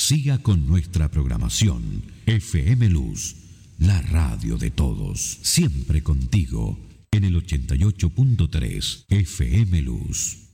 Siga con nuestra programación. FM Luz, la radio de todos. Siempre contigo en el 88.3 FM Luz.